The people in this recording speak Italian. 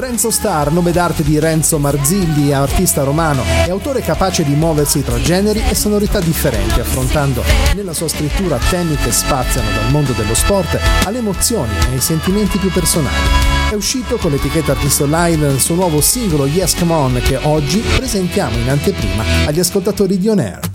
Renzo Star, nome d'arte di Renzo Marzilli, artista romano e autore capace di muoversi tra generi e sonorità differenti, affrontando nella sua scrittura temi che spaziano dal mondo dello sport alle emozioni e ai sentimenti più personali. È uscito con l'etichetta Artist Online il suo nuovo singolo Yes Come On, che oggi presentiamo in anteprima agli ascoltatori di On Air.